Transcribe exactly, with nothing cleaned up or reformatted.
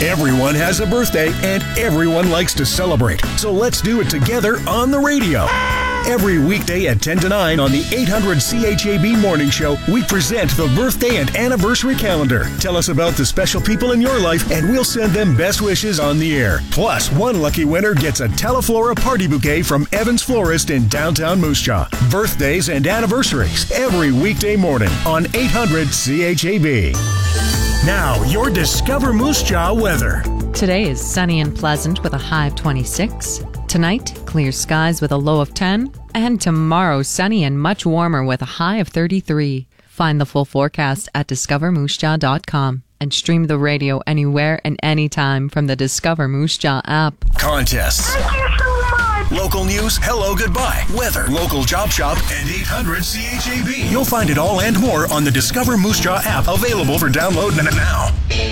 Everyone has a birthday and everyone likes to celebrate. So let's do it together on the radio. Every weekday at ten to nine on the eight hundred C H A B Morning Show, we present the birthday and anniversary calendar. Tell us about the special people in your life and we'll send them best wishes on the air. Plus, one lucky winner gets a Teleflora party bouquet from Evans Florist in downtown Moose Jaw. Birthdays and anniversaries every weekday morning on eight hundred C H A B. Now, your Discover Moose Jaw weather. Today is sunny and pleasant with a high of twenty-six. Tonight, clear skies with a low of ten. And tomorrow, sunny and much warmer with a high of thirty-three. Find the full forecast at discover moose jaw dot com and stream the radio anywhere and anytime from the Discover Moose Jaw app. Contests. Thank you so much. Local news, hello, goodbye. Weather, local job shop, and eight hundred C H A B. You'll find it all and more on the Discover Moose Jaw app, available for download now.